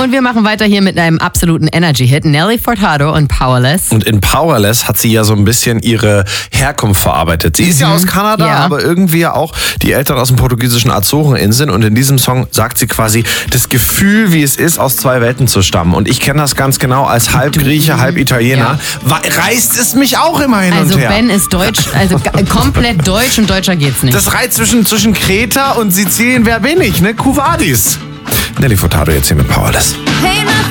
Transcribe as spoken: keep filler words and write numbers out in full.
Und wir machen weiter hier mit einem absoluten Energy-Hit. Nelly Furtado und Powerless. Und in Powerless hat sie ja so ein bisschen ihre Herkunft verarbeitet. Sie ist ja aus Kanada, Ja. aber irgendwie ja auch die Eltern aus den portugiesischen Azoreninseln. Und in diesem Song sagt sie quasi das Gefühl, wie es ist, aus zwei Welten zu stammen. Und ich kenne das ganz genau als halb Grieche, halb Italiener. Wa- Reißt es mich auch immer hin Also und her. Ben ist deutsch, also g- komplett deutsch und deutscher geht's nicht. Das reiht zwischen, zwischen Kreta und Sizilien, wer bin ich, ne? Kuh Vadis. Nelly Furtado jetzt hier mit Powerless. Hey,